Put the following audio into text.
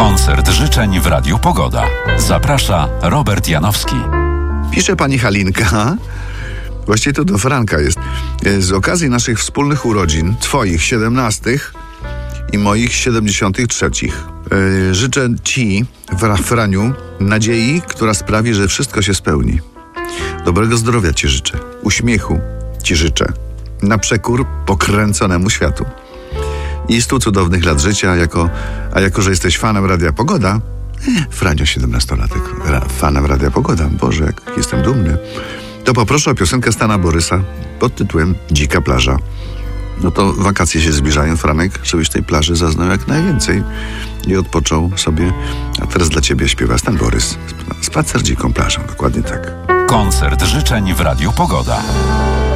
Koncert życzeń w Radiu Pogoda. Zaprasza Robert Janowski. Pisze pani Halinka, właściwie to do Franka jest, z okazji naszych wspólnych urodzin, twoich 17 i moich 73. Życzę ci, Franiu, nadziei, która sprawi, że wszystko się spełni. Dobrego zdrowia ci życzę, uśmiechu ci życzę, na przekór pokręconemu światu. I 100 cudownych lat życia, a jako, że jesteś fanem Radia Pogoda, Franio 17-latek, fanem Radia Pogoda, Boże, jak jestem dumny, to poproszę o piosenkę Stana Borysa pod tytułem Dzika plaża. No to wakacje się zbliżają, Franek, żebyś tej plaży zaznał jak najwięcej i odpoczął sobie. A teraz dla ciebie śpiewa Stan Borys. Spacer dziką plażą, dokładnie tak. Koncert życzeń w Radiu Pogoda.